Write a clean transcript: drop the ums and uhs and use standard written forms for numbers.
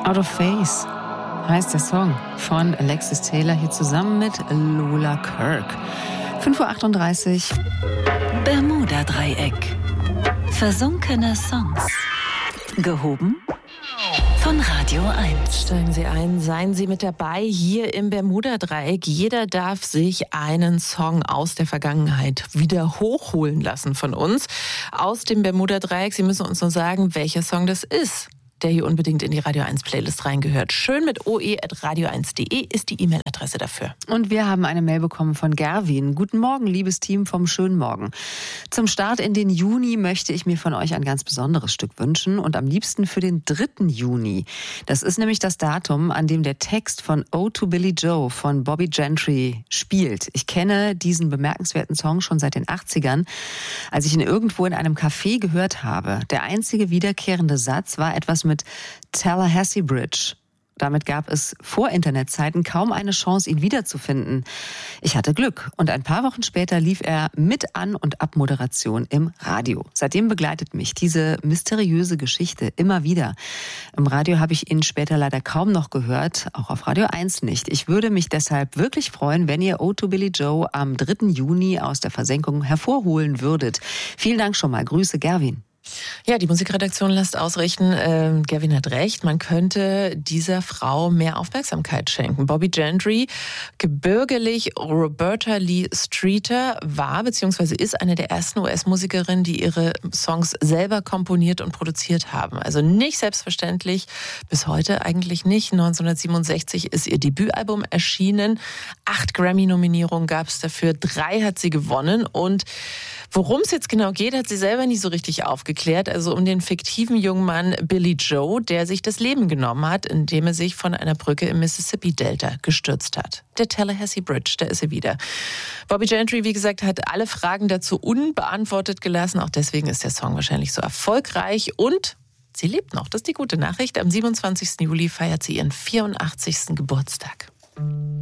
Out of Phase heißt der Song von Alexis Taylor hier zusammen mit Lola Kirk. 5.38 Uhr. Bermuda-Dreieck. Versunkene Songs. Gehoben von Radio 1. Steigen Sie ein, seien Sie mit dabei hier im Bermuda-Dreieck. Jeder darf sich einen Song aus der Vergangenheit wieder hochholen lassen von uns. Aus dem Bermuda-Dreieck. Sie müssen uns nur sagen, welcher Song das ist, der hier unbedingt in die Radio 1 Playlist reingehört. Schön mit oe@radio1.de ist die E-Mail-Adresse dafür. Und wir haben eine Mail bekommen von Gerwin. Guten Morgen, liebes Team vom Schönen Morgen. Zum Start in den Juni möchte ich mir von euch ein ganz besonderes Stück wünschen und am liebsten für den 3. Juni. Das ist nämlich das Datum, an dem der Text von "Oh to Billy Joe" von Bobby Gentry spielt. Ich kenne diesen bemerkenswerten Song schon seit den 80ern, als ich ihn irgendwo in einem Café gehört habe. Der einzige wiederkehrende Satz war etwas mit Tallahassee Bridge. Damit gab es vor Internetzeiten kaum eine Chance, ihn wiederzufinden. Ich hatte Glück und ein paar Wochen später lief er mit An- und Abmoderation im Radio. Seitdem begleitet mich diese mysteriöse Geschichte immer wieder. Im Radio habe ich ihn später leider kaum noch gehört, auch auf Radio 1 nicht. Ich würde mich deshalb wirklich freuen, wenn ihr "Oh to Billy Joe" am 3. Juni aus der Versenkung hervorholen würdet. Vielen Dank schon mal. Grüße, Gerwin. Ja, die Musikredaktion lässt ausrichten, Gerwin hat recht, man könnte dieser Frau mehr Aufmerksamkeit schenken. Bobby Gentry, gebürgerlich Roberta Lee Streeter, war bzw. ist eine der ersten US-Musikerinnen, die ihre Songs selber komponiert und produziert haben. Also nicht selbstverständlich, bis heute eigentlich nicht. 1967 ist ihr Debütalbum erschienen. 8 Grammy-Nominierungen gab es dafür, 3 hat sie gewonnen und worum es jetzt genau geht, hat sie selber nie so richtig aufgeklärt. Also um den fiktiven jungen Mann Billy Joe, der sich das Leben genommen hat, indem er sich von einer Brücke im Mississippi-Delta gestürzt hat. Der Tallahassee Bridge, da ist sie wieder. Bobby Gentry, wie gesagt, hat alle Fragen dazu unbeantwortet gelassen. Auch deswegen ist der Song wahrscheinlich so erfolgreich. Und sie lebt noch. Das ist die gute Nachricht. Am 27. Juli feiert sie ihren 84. Geburtstag.